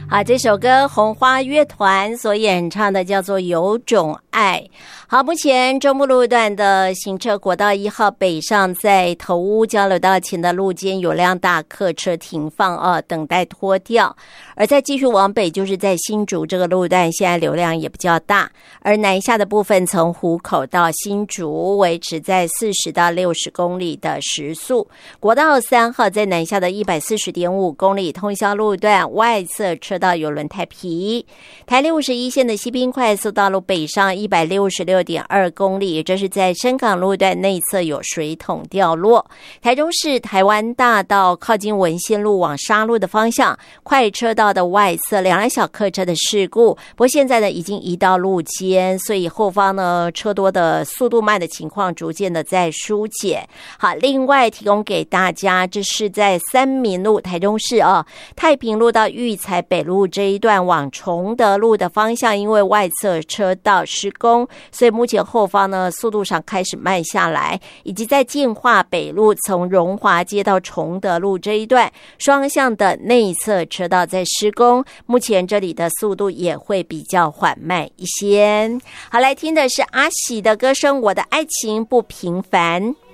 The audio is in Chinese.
好，这首歌红花乐团所演唱的叫做有种爱。好，目前中部路段的行车国道1号北上在头屋交流道前的路肩有辆大客车停放等待拖吊，而在继续往北就是在新竹这个路段现在流量也比较大，而南下的部分从湖口到新竹维持在40到60公里的时速。国道3号在南下的 140.5 公里通宵路段外侧车道有轮胎皮，台61线的西滨快速道路北上 166.2 公里，这是在深港路段内侧有水桶掉落。台中市台湾大道靠近文心路往沙路的方向快车道的外侧两辆小客车的事故，不过现在呢已经移到路肩，所以后方呢车多的速度慢的情况逐渐的在疏解。好，另外提供给大家，这是在三民路台中市太平路到育才北路这一段往崇德路的方向，因为外侧车道施工，所以目前后方呢速度上开始慢下来，以及在进化北路从荣华街到崇德路这一段双向的内侧车道在施工，目前这里的速度也会比较缓慢一些。好，来听的是阿喜的歌声《我的爱情不平凡》。